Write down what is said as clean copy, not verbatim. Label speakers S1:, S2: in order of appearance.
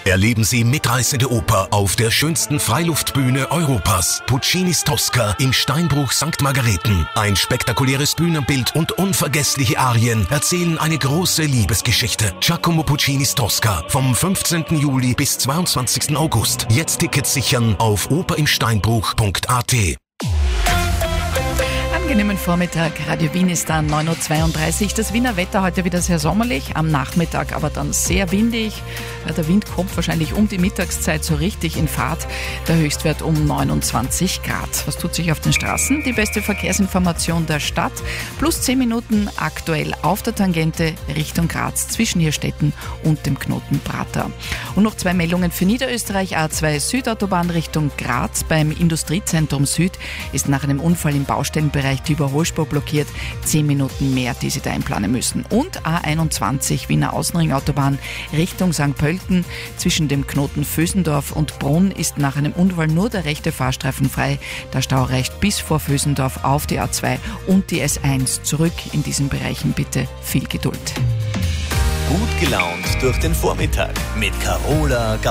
S1: Erleben Sie mitreißende Oper auf der schönsten Freiluftbühne Europas. Puccinis Tosca in Steinbruch St. Margareten. Ein spektakuläres Bühnenbild und unvergessliche Arien erzählen eine große Liebesgeschichte. Giacomo Puccinis Tosca vom 15. Juli bis 22. August. Jetzt Tickets sichern auf operinsteinbruch.at.
S2: Angenehmen Vormittag, Radio Wien ist da 9.32 Uhr. Das Wiener Wetter heute wieder sehr sommerlich, am Nachmittag aber dann sehr windig. Ja, der Wind kommt wahrscheinlich um die Mittagszeit so richtig in Fahrt. Der Höchstwert um 29 Grad. Was tut sich auf den Straßen? Die beste Verkehrsinformation der Stadt. Plus 10 Minuten aktuell auf der Tangente Richtung Graz zwischen Hirstetten und dem Knoten Prater. Und noch 2 Meldungen für Niederösterreich. A2 Südautobahn Richtung Graz beim Industriezentrum Süd ist nach einem Unfall im Baustellenbereich die Überholspur blockiert. 10 Minuten mehr, die Sie da einplanen müssen. Und A21 Wiener Außenringautobahn Richtung St. Pölten zwischen dem Knoten Vösendorf und Brunn ist nach einem Unfall nur der rechte Fahrstreifen frei. Der Stau reicht bis vor Vösendorf auf die A2 und die S1 zurück. In diesen Bereichen bitte viel Geduld.
S3: Gut gelaunt durch den Vormittag mit Carola